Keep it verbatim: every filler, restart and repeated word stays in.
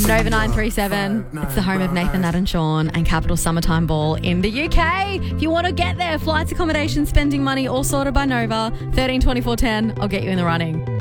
Nova nine three seven. It's the home of Nathan, Nat and Sean and Capital Summertime Ball in the U K. If you want to get there, flights, accommodation, spending money, all sorted by Nova. thirteen twenty-four ten. I'll get you in the running.